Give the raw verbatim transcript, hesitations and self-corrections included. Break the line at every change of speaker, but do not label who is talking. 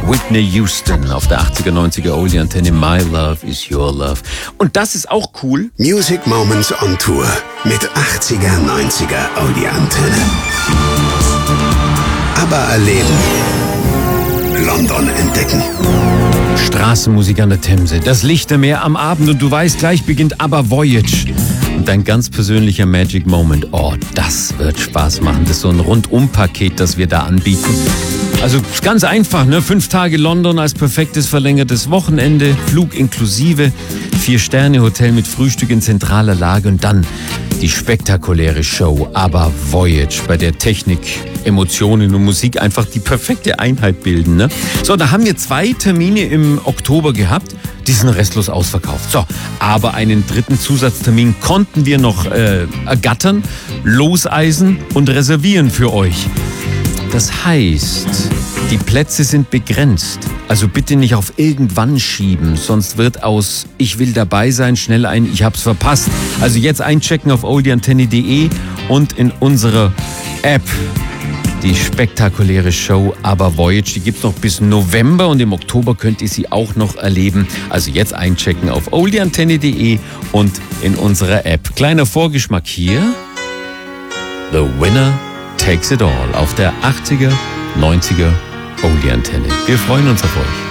Whitney Houston auf der achtziger, neunziger Oldie Antenne. My Love is Your Love. Und das ist auch cool.
Music Moments on Tour mit achtziger, neunziger Oldie Antenne. Aber erleben. London entdecken.
Straßenmusik an der Themse, das Lichtermeer am Abend und du weißt, gleich beginnt aber Voyage. Und dein ganz persönlicher Magic Moment. Oh, das wird Spaß machen. Das ist so ein Rundum-Paket, das wir da anbieten. Also ist ganz einfach, ne? Fünf Tage London als perfektes verlängertes Wochenende, Flug inklusive, Vier-Sterne-Hotel mit Frühstück in zentraler Lage und dann die spektakuläre Show Aber Voyage, bei der Technik, Emotionen und Musik einfach die perfekte Einheit bilden. Ne? So, da haben wir zwei Termine im Oktober gehabt, die sind restlos ausverkauft. So, aber einen dritten Zusatztermin konnten wir noch äh, ergattern, loseisen und reservieren für euch. Das heißt, die Plätze sind begrenzt. Also bitte nicht auf irgendwann schieben, sonst wird aus Ich will dabei sein schnell ein Ich hab's verpasst. Also jetzt einchecken auf oldie antenne punkt de und in unserer App. Die spektakuläre Show Aber Voyage, die gibt's noch bis November und im Oktober könnt ihr sie auch noch erleben. Also jetzt einchecken auf oldie antenne punkt de und in unserer App. Kleiner Vorgeschmack hier. The Winner Takes It All auf der achtziger, neunziger Oldie Antenne. Wir freuen uns auf euch.